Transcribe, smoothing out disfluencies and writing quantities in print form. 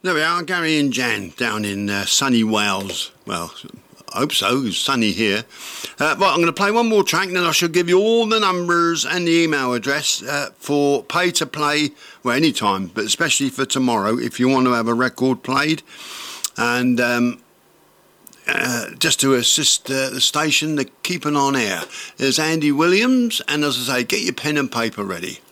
There we are, Gary and Jan down in sunny Wales. Well, I hope so, it's sunny here. Right, I'm going to play one more track and then I shall give you all the numbers and the email address for pay to play, well, any time, but especially for tomorrow if you want to have a record played. And just to assist the station to keep it on air. There's Andy Williams, and as I say, get your pen and paper ready.